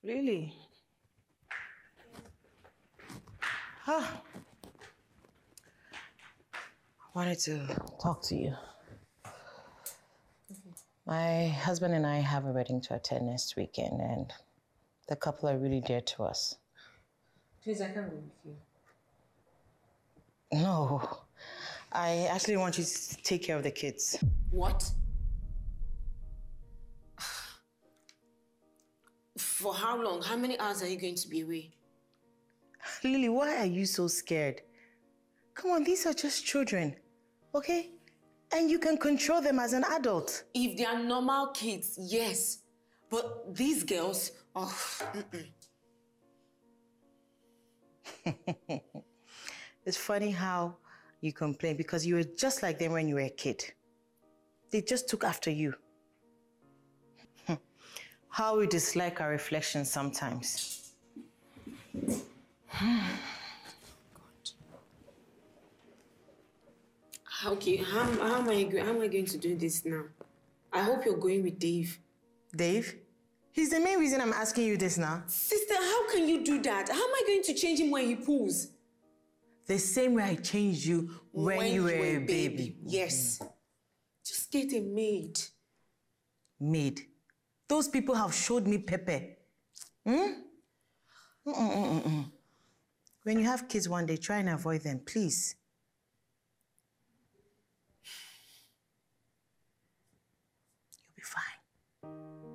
Really? Ah. I wanted to talk to you. Okay. My husband and I have a wedding to attend next weekend, and the couple are really dear to us. Please, I can't go with you. No. I actually want you to take care of the kids. What? For how long? How many hours are you going to be away? Lily, why are you so scared? Come on, these are just children, okay? And you can control them as an adult. If they are normal kids, yes. But these girls, oh, It's funny how you complain because you were just like them when you were a kid. They just took after you. How we dislike our reflections sometimes. God. Okay, how am I going to do this now? I hope you're going with Dave. Dave? He's the main reason I'm asking you this now. Sister, how can you do that? How am I going to change him when he pulls? The same way I changed you when you were a baby. Yes. Just get a maid. Maid? Those people have showed me pepper. When you have kids one day, try and avoid them, please.